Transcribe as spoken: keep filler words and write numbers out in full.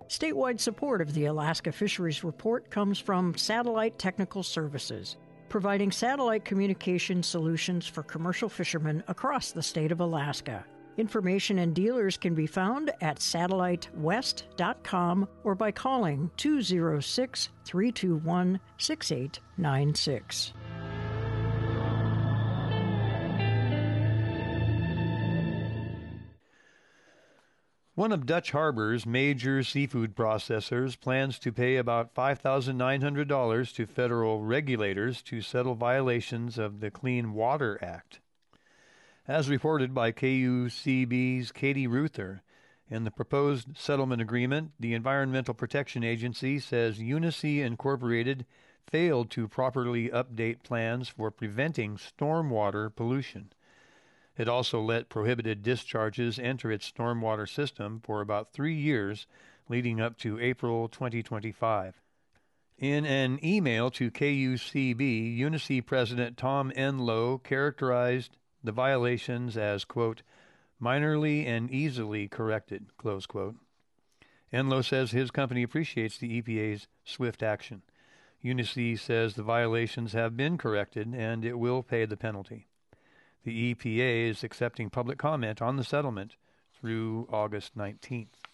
Statewide support of the Alaska Fisheries Report comes from Satellite Technical Services, providing satellite communication solutions for commercial fishermen across the state of Alaska. Information and dealers can be found at satellite west dot com or by calling two oh six, three two one, six eight nine six. One of Dutch Harbor's major seafood processors plans to pay about five thousand nine hundred dollars to federal regulators to settle violations of the Clean Water Act. As reported by K U C B's Katie Ruther, in the proposed settlement agreement, the Environmental Protection Agency says Unisea Incorporated failed to properly update plans for preventing stormwater pollution. It also let prohibited discharges enter its stormwater system for about three years, leading up to April twenty twenty-five. In an email to K U C B, Unisea President Tom Enlow characterized the violations as, quote, minorly and easily corrected, close quote. Enlow says his company appreciates the E P A's swift action. Unisea says the violations have been corrected and it will pay the penalty. The E P A is accepting public comment on the settlement through August nineteenth.